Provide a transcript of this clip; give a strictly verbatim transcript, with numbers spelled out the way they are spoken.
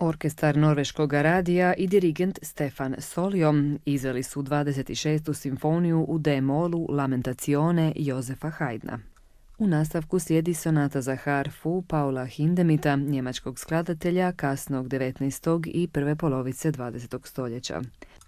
Orkestar Norveškog radija i dirigent Stefan Solio izveli su dvadeset šestu simfoniju u D-molu Lamentazione Josefa Haydna. U nastavku slijedi sonata za harfu Paula Hindemita, njemačkog skladatelja kasnog devetnaestog i prve polovice dvadesetog stoljeća.